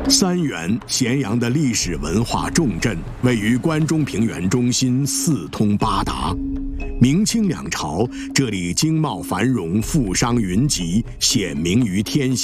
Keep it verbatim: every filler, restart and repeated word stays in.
三原，咸阳的历史文化重镇，位于关中平原中心，四通八达。明清两朝，这里经贸繁荣，富商云集，显名于天下。